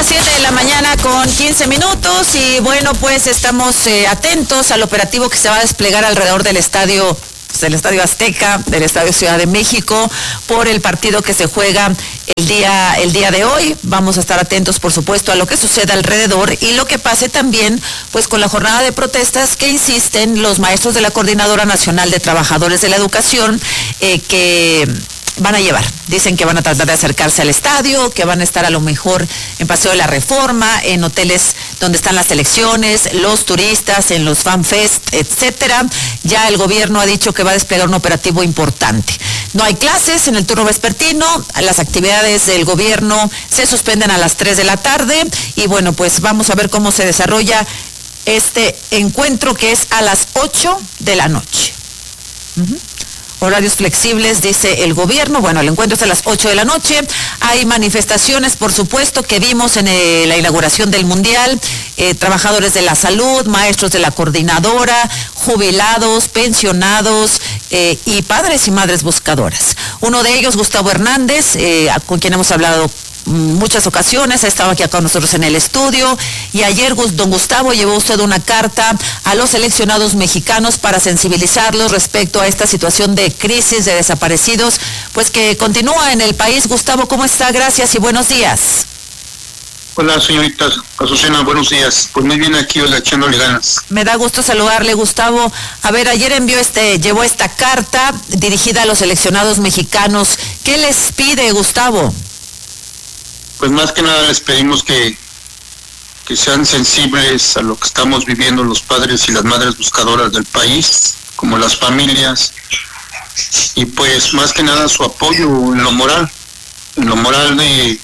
las 7 de la mañana con 15 minutos y bueno, pues estamos atentos al operativo que se va a desplegar alrededor del estadio Azteca, del Estadio Ciudad de México, por el partido que se juega el día de hoy. Vamos a estar atentos, por supuesto, a lo que suceda alrededor y lo que pase también, pues, con la jornada de protestas que insisten los maestros de la Coordinadora Nacional de Trabajadores de la Educación, que van a llevar. Dicen que van a tratar de acercarse al estadio, que van a estar a lo mejor en Paseo de la Reforma, en hoteles donde están las selecciones, los turistas, en los FanFest, etcétera. Ya el gobierno ha dicho que va a desplegar un operativo importante. No hay clases en el turno vespertino, las actividades del gobierno se suspenden a las 3 de la tarde y bueno, pues vamos a ver cómo se desarrolla este encuentro que es a las 8 de la noche. Horarios flexibles, dice el gobierno. Bueno, el encuentro es a las 8 de la noche. Hay manifestaciones, por supuesto, que vimos en la inauguración del Mundial. Trabajadores de la salud, maestros de la coordinadora, jubilados, pensionados y padres y madres buscadoras. Uno de ellos, Gustavo Hernández, con quien hemos hablado muchas ocasiones, ha estado aquí con nosotros en el estudio y ayer don Gustavo llevó usted una carta a los seleccionados mexicanos para sensibilizarlos respecto a esta situación de crisis de desaparecidos, pues que continúa en el país. Gustavo, ¿cómo está? Gracias y buenos días. Hola, señorita Azucena, buenos días. Pues muy bien aquí, hola, echándole ganas. Me da gusto saludarle, Gustavo. A ver, ayer llevó esta carta dirigida a los seleccionados mexicanos. ¿Qué les pide, Gustavo? Pues más que nada les pedimos que sean sensibles a lo que estamos viviendo los padres y las madres buscadoras del país, como las familias, y pues más que nada su apoyo en lo moral de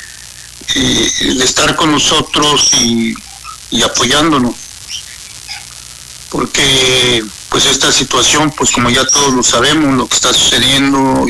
estar con nosotros y apoyándonos, porque pues esta situación, pues como ya todos lo sabemos, lo que está sucediendo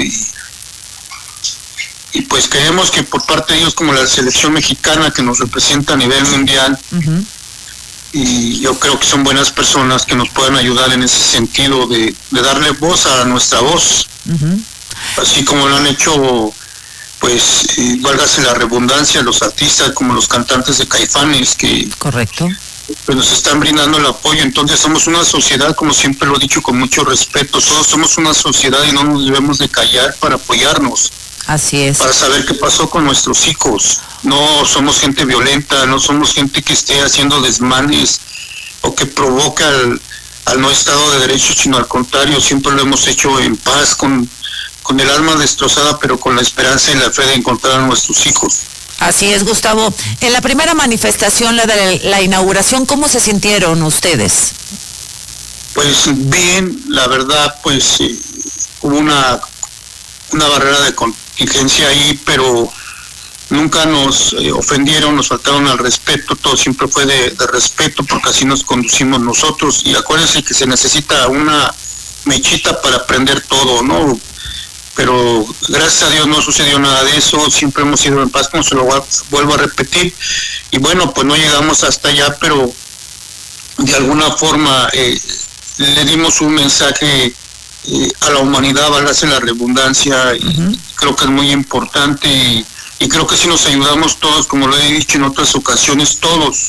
y pues creemos que por parte de ellos, como la selección mexicana que nos representa a nivel mundial, y yo creo que son buenas personas que nos pueden ayudar en ese sentido de darle voz a nuestra voz, así como lo han hecho, pues, válgase la redundancia, los artistas como los cantantes de Caifanes, que correcto, pues nos están brindando el apoyo. Entonces somos una sociedad, como siempre lo he dicho con mucho respeto, todos somos una sociedad y no nos debemos de callar para apoyarnos. Así es. Para saber qué pasó con nuestros hijos. No somos gente violenta, no somos gente que esté haciendo desmanes o que provoca al no Estado de Derecho, sino al contrario, siempre lo hemos hecho en paz, con el alma destrozada, pero con la esperanza y la fe de encontrar a nuestros hijos. Así es, Gustavo. En la primera manifestación, la de la inauguración, ¿cómo se sintieron ustedes? Pues bien, la verdad, pues hubo una barrera de contingencia ahí, pero nunca nos ofendieron, nos faltaron al respeto, todo siempre fue de respeto, porque así nos conducimos nosotros, y acuérdense que se necesita una mechita para prender todo, ¿no? Pero gracias a Dios no sucedió nada de eso, siempre hemos ido en paz, como se lo vuelvo a repetir, y bueno, pues no llegamos hasta allá, pero de alguna forma le dimos un mensaje a la humanidad, válgase la redundancia, y creo que es muy importante y creo que si nos ayudamos todos, como lo he dicho en otras ocasiones, todos,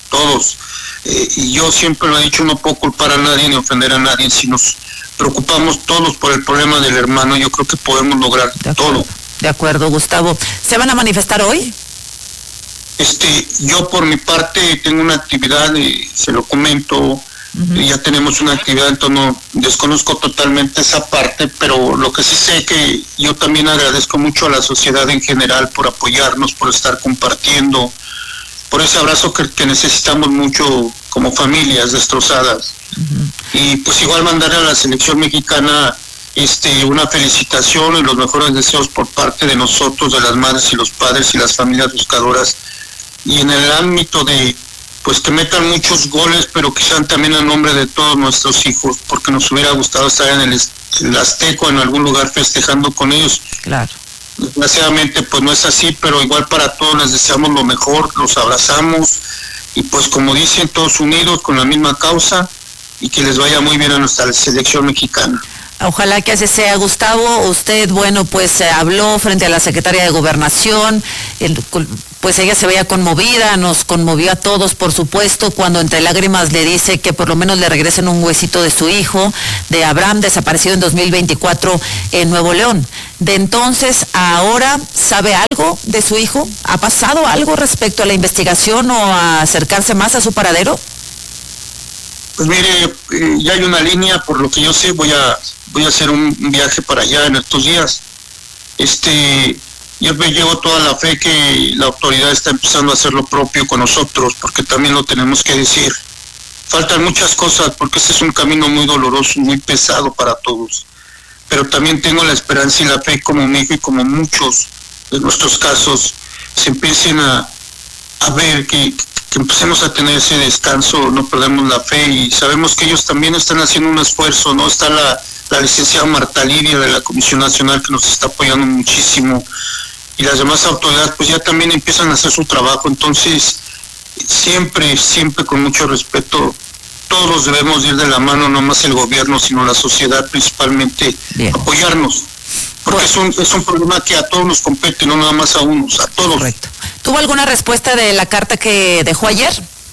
y yo siempre lo he dicho, no puedo culpar a nadie ni ofender a nadie. Si nos preocupamos todos por el problema del hermano, yo creo que podemos lograr todo. De acuerdo, Gustavo. ¿Se van a manifestar hoy? Yo por mi parte tengo una actividad, se lo comento. Ya tenemos una actividad, entonces no desconozco totalmente esa parte, pero lo que sí sé que yo también agradezco mucho a la sociedad en general por apoyarnos, por estar compartiendo, por ese abrazo que necesitamos mucho como familias destrozadas. Y pues igual mandarle a la selección mexicana una felicitación y los mejores deseos por parte de nosotros, de las madres y los padres y las familias buscadoras, y en el ámbito de pues que metan muchos goles, pero que sean también a nombre de todos nuestros hijos, porque nos hubiera gustado estar en el Azteca o en algún lugar festejando con ellos. Claro. Desgraciadamente pues no es así, pero igual para todos les deseamos lo mejor, los abrazamos y pues como dicen, todos unidos con la misma causa, y que les vaya muy bien a nuestra selección mexicana. Ojalá que así sea, Gustavo. Usted, bueno, pues habló frente a la Secretaria de Gobernación, pues ella se veía conmovida, nos conmovió a todos, por supuesto, cuando entre lágrimas le dice que por lo menos le regresen un huesito de su hijo, de Abraham, desaparecido en 2024 en Nuevo León. De entonces a ahora, ¿sabe algo de su hijo? ¿Ha pasado algo respecto a la investigación o a acercarse más a su paradero? Pues mire, ya hay una línea, por lo que yo sé, voy a hacer un viaje para allá en estos días. Yo me llevo toda la fe que la autoridad está empezando a hacer lo propio con nosotros, porque también lo tenemos que decir. Faltan muchas cosas, porque este es un camino muy doloroso, muy pesado para todos. Pero también tengo la esperanza y la fe, como mi hijo y como muchos de nuestros casos, se empiecen a ver que empecemos a tener ese descanso, no perdemos la fe, y sabemos que ellos también están haciendo un esfuerzo, ¿no? Está la licenciada Marta Lidia de la Comisión Nacional, que nos está apoyando muchísimo, y las demás autoridades pues ya también empiezan a hacer su trabajo. Entonces siempre con mucho respeto, todos debemos ir de la mano, no más el gobierno sino la sociedad principalmente. Bien. Apoyarnos, porque es un problema que a todos nos compete, no nada más a unos, a todos. Correcto. ¿Tuvo alguna respuesta de la carta que dejó ayer?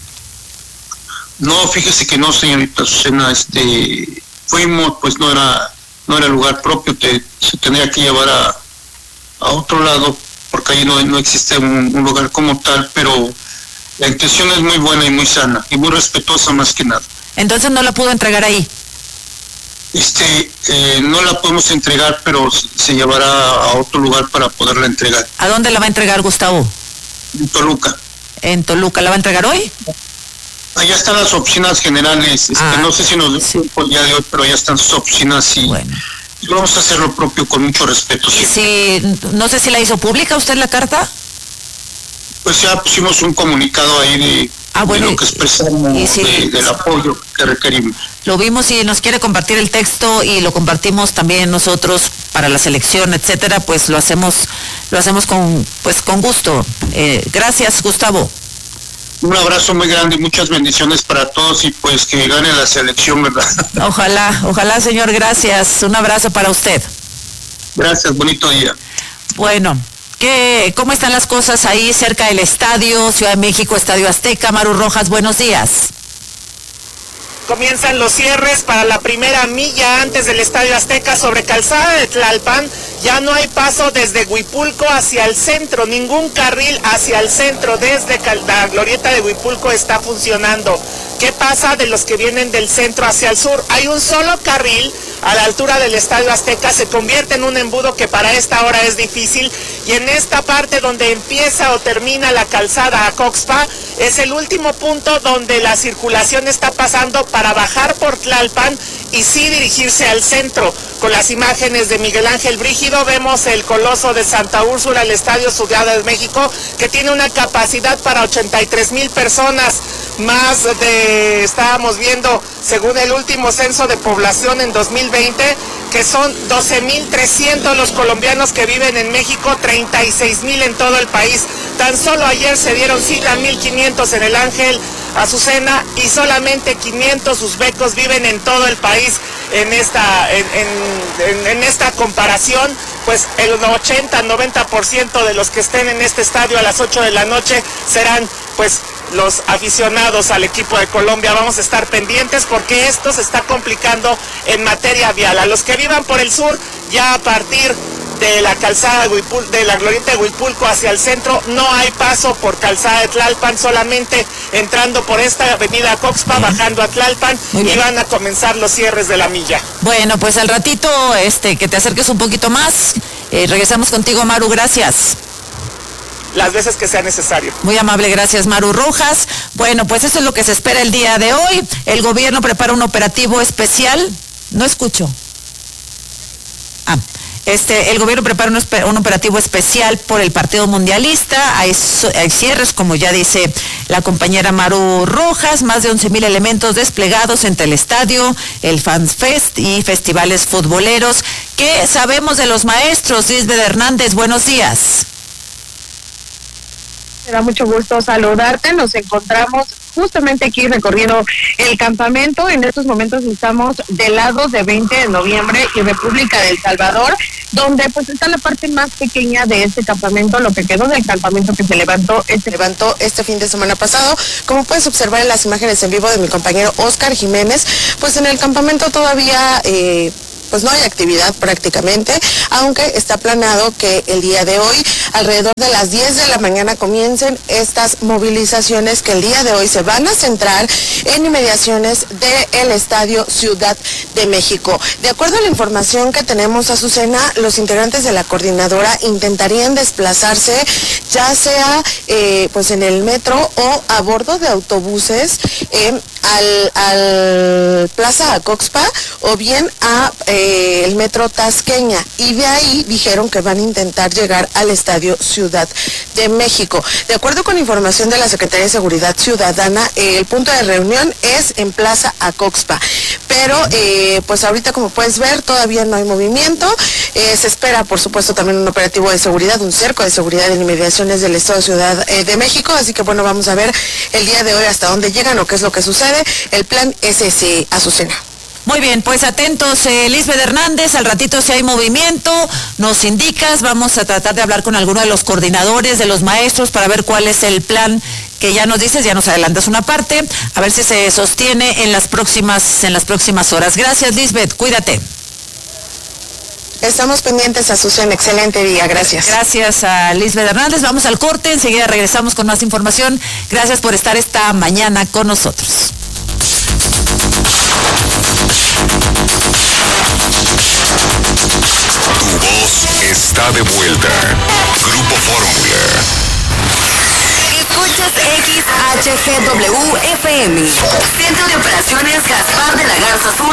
No, fíjese que no, señorita Azucena, fuimos, pues no era lugar propio, se tendría que llevar a otro lado, porque ahí no existe un lugar como tal, pero la intención es muy buena y muy sana, y muy respetuosa más que nada. Entonces no la pudo entregar ahí. No la podemos entregar, pero se llevará a otro lugar para poderla entregar. ¿A dónde la va a entregar, Gustavo? En Toluca. ¿En Toluca la va a entregar hoy? Allá están las oficinas generales, no sé si nos dicen por el día de hoy, pero allá están sus oficinas y vamos a hacer lo propio con mucho respeto. ¿Y si, no sé si la hizo pública usted la carta? Pues ya pusimos un comunicado ahí de lo que expresamos, del apoyo que requerimos. Lo vimos, y nos quiere compartir el texto y lo compartimos también nosotros para la selección, etcétera, pues lo hacemos con gusto. Gracias, Gustavo. Un abrazo muy grande y muchas bendiciones para todos, y pues que gane la selección, ¿verdad? Ojalá, señor, gracias. Un abrazo para usted. Gracias, bonito día. Bueno, ¿cómo están las cosas ahí cerca del estadio, Ciudad de México, Estadio Azteca? Maru Rojas, buenos días. Comienzan los cierres para la primera milla antes del Estadio Azteca sobre Calzada de Tlalpan. Ya no hay paso desde Huipulco hacia el centro, ningún carril hacia el centro desde la glorieta de Huipulco está funcionando. ¿Qué pasa de los que vienen del centro hacia el sur? Hay un solo carril a la altura del Estadio Azteca, se convierte en un embudo que para esta hora es difícil, y en esta parte donde empieza o termina la calzada a Coxpa es el último punto donde la circulación está pasando para bajar por Tlalpan y sí dirigirse al centro. Con las imágenes de Miguel Ángel Brígido vemos el Coloso de Santa Úrsula, el Estadio Ciudad de México, que tiene una capacidad para 83,000 personas, estábamos viendo, según el último censo de población en 2020, que son 12,300 los colombianos que viven en México, 36,000 en todo el país. Tan solo ayer se dieron cita 1,500 en el Ángel, Azucena, y solamente 500 uzbecos viven en todo el país. En esta comparación, pues el 80-90% de los que estén en este estadio a las 8 de la noche serán pues los aficionados al equipo de Colombia. Vamos a estar pendientes porque esto se está complicando en materia vial. A los que vivan por el sur, ya a partir de la calzada de la glorieta de Huipulco hacia el centro, no hay paso por Calzada de Tlalpan, solamente entrando por esta avenida Coxpa, bajando a Tlalpan, y van a comenzar los cierres de la milla. Bueno, pues al ratito, que te acerques un poquito más, regresamos contigo, Maru, gracias. Las veces que sea necesario. Muy amable, gracias, Maru Rojas. Bueno, pues eso es lo que se espera el día de hoy. El gobierno prepara un operativo especial. No escucho. El gobierno prepara un operativo especial por el Partido Mundialista. Hay cierres, como ya dice la compañera Maru Rojas, más de 11,000 elementos desplegados entre el estadio, el Fans Fest y festivales futboleros. ¿Qué sabemos de los maestros? Lisbeth Hernández, buenos días. Me da mucho gusto saludarte. Nos encontramos justamente aquí recorriendo el campamento. En estos momentos estamos del lado de 20 de noviembre y República del Salvador, donde pues está la parte más pequeña de este campamento, lo que quedó del campamento que se levantó este fin de semana pasado. Como puedes observar en las imágenes en vivo de mi compañero Oscar Jiménez, pues en el campamento todavía pues no hay actividad prácticamente, aunque está planeado que el día de hoy, alrededor de las 10 de la mañana, comiencen estas movilizaciones que el día de hoy se van a centrar en inmediaciones del Estadio Ciudad de México. De acuerdo a la información que tenemos, Azucena, los integrantes de la coordinadora intentarían desplazarse ya sea pues en el metro o a bordo de autobuses al Plaza Acoxpa o bien a el metro Tasqueña, y de ahí dijeron que van a intentar llegar al Estadio Ciudad de México. De acuerdo con información de la Secretaría de Seguridad Ciudadana, el punto de reunión es en Plaza Acoxpa, pero pues ahorita, como puedes ver, todavía no hay movimiento. Se espera, por supuesto, también un operativo de seguridad, un cerco de seguridad en inmediaciones del Estado Ciudad de México, así que bueno, vamos a ver el día de hoy hasta dónde llegan o qué es lo que sucede. El plan es ese, Azucena. Muy bien, pues atentos, Lisbeth Hernández, al ratito si hay movimiento, nos indicas, vamos a tratar de hablar con alguno de los coordinadores, de los maestros, para ver cuál es el plan que ya nos dices, ya nos adelantas una parte, a ver si se sostiene en las próximas horas. Gracias, Lisbeth, cuídate. Estamos pendientes, Azucena, excelente día, gracias. Gracias a Lisbeth Hernández, vamos al corte, enseguida regresamos con más información. Gracias por estar esta mañana con nosotros. Tu voz está de vuelta. Grupo Fórmula. Escuchas XHGW FM. Centro de Operaciones Gaspar de la Garza Sur